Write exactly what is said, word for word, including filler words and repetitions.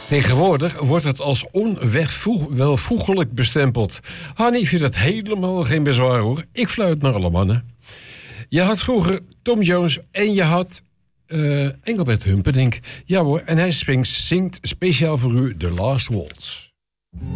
Tegenwoordig wordt het als onwelvoegelijk bestempeld. Hanny vindt het helemaal geen bezwaar hoor. Ik fluit naar alle mannen. Je had vroeger Tom Jones en je had uh, Engelbert Humperdinck. Ja hoor, en hij zingt speciaal voor u The Last Waltz.